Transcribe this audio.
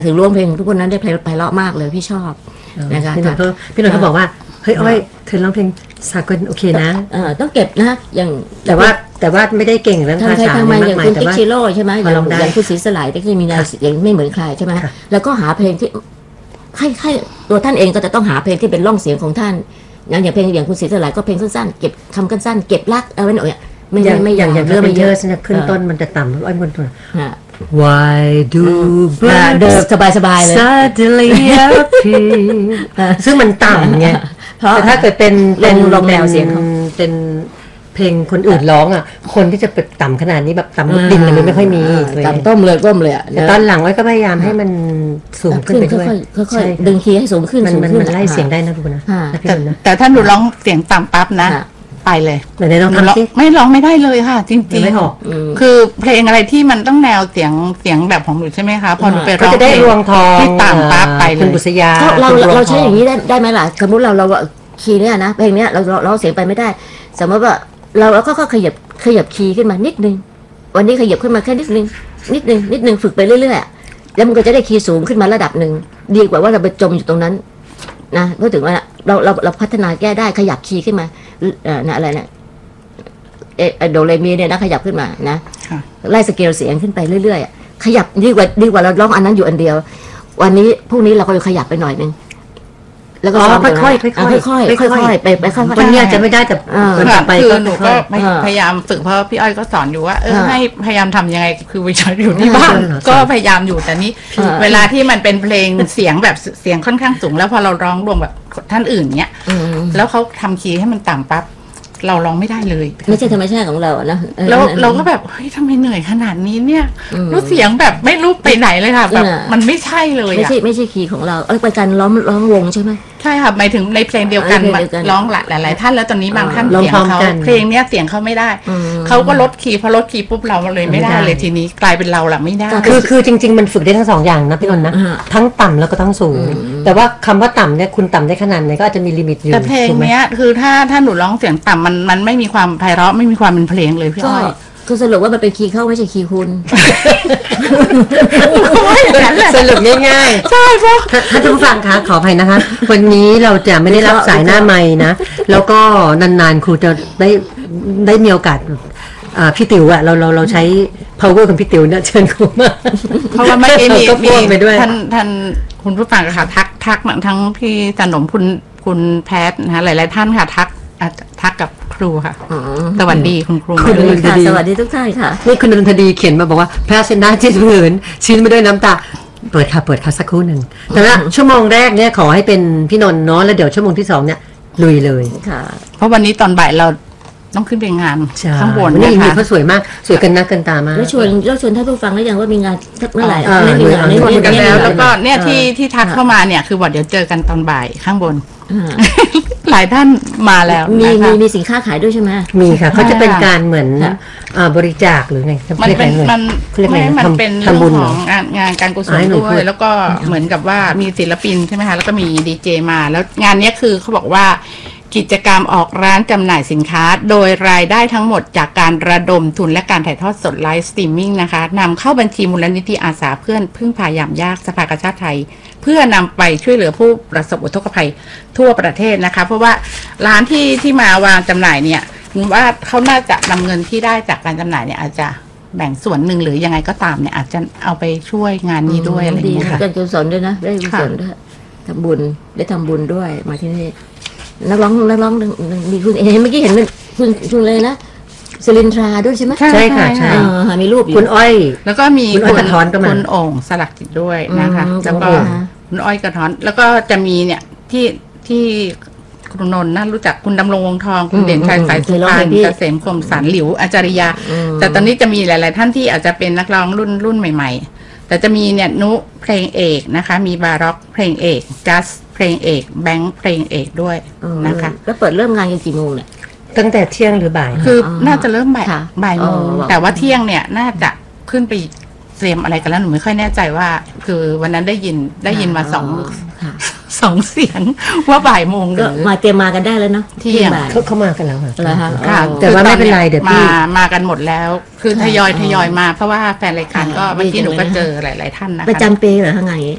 ถึงร้องเพลงทุกคนนั้นได้ไพเราะมากเลยพี่ชอบนะคะพี่นนท์เขาบอกว่าเฮ้ยอ้อยเธอร้องเพลงสากลโอเคนะต้องเก็บนะอย่างแต่ว่าไม่ได้เก่งเรื่องภาษาไม่อย่างคุณติ๊กชิโร่ใช่ไหมอย่างคุณศรีสลายที่มีแนวเสียงไม่เหมือนใครใช่ไหมแล้วก็หาเพลงที่ให้ตัวท่านเองก็จะต้องหาเพลงที่เป็นร่องเสียงของท่านอย่างเพลงอย่างคุณศรีสลายก็เพลงสั้นๆเก็บคำสั้นเก็บรักเอาไว้หน่อยไม่อย่างเรื่องไม่เยอะขึ้นต้นมันจะต่ำอ้อยบนตัว Why do birds สบายๆเลย suddenly appear ซึ่งมันต่ำไงแต่ถ้าเกิดเป็นลงแนวเสียงเป็นเพลงคนอื่นร้องอ่ะคนที่จะไปต่ำขนาดนี้แบบต่ำมุดดินเลยไม่ค่อยมีต่ำต้มเลยแต่ตอนหลังไว้ก็พยายามให้มันสูงขึ้นไปด้วยค่อยๆดึงคีย์ให้สูงขึ้นมันไล่เสียงได้นะดูนะแต่ถ้าหนูร้องเสียงต่ำปั๊บนะไปเลยไหนลองทำสิไม่ร้องไม่ได้เลยค่ะจริงๆไม่ออกคือเพลงอะไรที่มันต้องแนวเสียงแบบของหนูใช่ไหมคะพอหนูไปร้องจะได้รวงทองที่ต่ำปั๊บไปเลยคุณบุษยาเราใช้อย่างนี้ได้ไหมล่ะสมมติเราคีย์เนี่ยนะเพลงเนี้ยเราเสียงไปไม่ได้สมมติว่าเราก็ขยับคีย์ขึ้นมานิดนึงวันนี้ขยับขึ้นมาแค่นิดนึงฝึกไปเรื่อยๆแล้วมันก็จะได้คีย์สูงขึ้นมาระดับหนึ่งดีกว่าว่าเราไปจมอยู่ตรงนั้นนะพูดถึงว่าเราพัฒนาแก้ได้ขยับคีย์ขึ้นมาอะไรเนี่ยโดเรมีเนี่ยนะขยับขึ้นมานะไล่สเกลเสียงขึ้นไปเรื่อยๆขยับดีกว่าเราร้องอันนั้นอยู่อันเดียววันนี้พรุ่งนี้เราก็ขยับไปหน่อยนึงแล้วก็ค่อยๆไปวันนี้จะไม่ได้แต่ไปคือหนูก็พยายามฝึกเพราะพี่อ้อยก็สอนอยู่ว่าให้พยายามทำยังไงคือวิชาอยู่ที่บ้านก็พยายามอยู่แต่นี้เวลาที่มันเป็นเพลงเสียงแบบเสียงค่อนข้างสูงแล้วพอเราร้องรวมแบบท่านอื่นเนี้ยแล้วเขาทำคีย์ให้มันต่ำปั๊บเราร้องไม่ได้เลยไม่ใช่ธรรมชาติของเรานะแล้วเราก็แบบเฮ้ยทำไมเหนื่อยขนาดนี้เนี่ยรู้เสียงแบบไม่รู้ไปไหนเลยค่ะแบบมันไม่ใช่เลยไม่ใช่คีย์ของเราเป็นการร้องวงใช่ไหมใช่ค่ะหมายถึงในเพลงเดียวกันร้องหลายท่านแล้วตอนนี้บางท่านเสียงเขาเพลงเนี้ยเสียงเขาไม่ได้เขาก็ลดคีย์พอลดคีย์ปุ๊บเราเลยไม่ได้เลยทีนี้กลายเป็นเราละไม่ได้คือจริงๆมันฝึกได้ทั้งสองอย่างนะพี่นนท์นะทั้งต่ำแล้วก็ทั้งสูงแต่ว่าคำว่าต่ำเนี่ยคุณต่ำได้ขนาดไหนก็อาจจะมีลิมิตอยู่แต่เพลงเนี้ยคือถ้าหนูร้องเสียงต่ำมันไม่มีความไพเราะไม่มีความเป็นเพลงเลยพี่อ้อยคือสรุปว่ามันเป็นคีย์เข้าไม่ใช่คีย์คุณสรุปง่ายๆใช่เพราะท่านผู้ฟังคะขออภัยนะคะวันนี้เราจะไม่ได้รับสายหน้าไมค์นะแล้วก็นานๆครูจะได้มีโอกาสพี่ติ๋วอะเราใช้ power ของพี่ติ๋วเนี่ยเชิญครูมาเพราะว่าเมื่อกี้มีท่านคุณผู้ฟังค่ะทักทั้งพี่สนมคุณแพทย์นะหลายๆท่านค่ะทักกับครูค่ะสวัสดีคุณครูสวัสดีทุกท่านค่ะนี่คุณนนทดีเขียนมาบอกว่าแพทย์ชนะที่หืนชิ้นไม่ด้วยน้ำตาเปิดค่ะสักครู่หนึ่งแต่ว่าชั่วโมงแรกเนี่ยขอให้เป็นพี่นนท์เนาะแล้วเดี๋ยวชั่วโมงที่2เนี่ยลุยเลยค่ะเพราะวันนี้ตอนบ่ายเราต้องขึ้นไปงานข้างบนนี่เขาสวยมากสวยกันนักกันตามากแล้วชวนท่านผู้ฟังได้ยังว่ามีงานเมื่อไหร่มีงานกันแล้วก็เนี่ยที่ทักเข้ามาเนี่ยคือบอกเดี๋ยวเจอกันตอนบ่ายข้างบนหลายท่านมาแล้วมีสินค้าขายด้วยใช่ไหมมีค่ะเขาจะเป็นการเหมือนบริจาคหรือไงมันเป็นทำบุญของงานการกุศลด้วยแล้วก็เหมือนกับว่ามีศิลปินใช่ไหมคะแล้วก็มีดีเจมาแล้วงานนี้คือเขาบอกว่ากิจกรรมออกร้านจำหน่ายสินค้าโดยรายได้ทั้งหมดจากการระดมทุนและการถ่ายทอดสดไลฟ์สตรีมมิ่งนะคะนำเข้าบัญชีมูลนิธิอาสาเพื่อนพึ่งพายามยากสภากาชาดไทยเพื่อนำไปช่วยเหลือผู้ประสบอุทกภัยทั่วประเทศนะคะเพราะว่าร้านที่มาวางจำหน่ายเนี่ยว่าเขาน่าจะนำเงินที่ได้จากการจำหน่ายเนี่ยอาจจะแบ่งส่วนหนึ่งหรือยังไงก็ตามเนี่ยอาจจะเอาไปช่วยงานนี้ด้วยอะไรอย่างเงี้ยค่ะการกุศลด้วยนะได้กุศลด้วยทำบุญด้วยมาที่นี่นักร้องมีคุณเมื่อกี้เห็นคุณเลยนะสลินทราด้วยใช่ไหมใช่ค่ะใช่มีรูปคุณอ้อยแล้วก็มีคุณโอ่งสลักจิตด้วยนะคะแล้วก็คุณอ้อยกระท้อนแล้วก็จะมีเนี่ยที่คุณนนท์น่ารู้จักคุณดำรงวงทองคุณเด่นชัยสายสุพรรณเกษมคมสันหลิวอาจาริยาแต่ตอนนี้จะมีหลายๆท่านที่อาจจะเป็นนักร้องรุ่นใหม่ๆแต่จะมีเนี่ยนุเพลงเอกนะคะมีบาร็อกเพลงเอกจัสเพลงเอกแบงค์เพลงเอกด้วยนะคะแล้วเปิดเริ่มงานกันกี่โมงเนี่ยตั้งแต่เที่ยงหรือบ่ายคือน่าจะเริ่มบ่ายโมงแต่ว่าเที่ยงเนี่ยน่าจะขึ้นไปเตรียมอะไรกันแล้วหนูไม่ค่อยแน่ใจว่าคือวันนั้นได้ยินมาสองเสียงว่าบ่ายโมงก็มาเตรียมมากันได้แล้วเนาะที่เขามากันแล้วค่ะแต่ว่าไม่เป็นไรเดี๋ยวพี่มากันหมดแล้วคือทยอยมาเพราะว่าแฟนรายการก็เมื่อกี้หนูก็เจอหลายๆท่านนะคะประจำปีเหรอทางไง